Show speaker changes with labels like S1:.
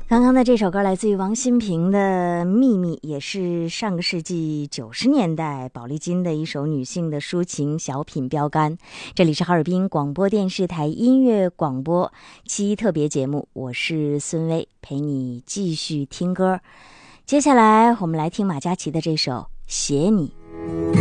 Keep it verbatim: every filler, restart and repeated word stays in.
S1: 刚刚的这首歌来自于王心平的《秘密》，也是上个世纪九十年代宝丽金的一首女性的抒情小品标杆。这里是哈尔滨广播电视台音乐广播七一特别节目，我是孙薇，陪你继续听歌。接下来我们来听马嘉祺的这首《写你》。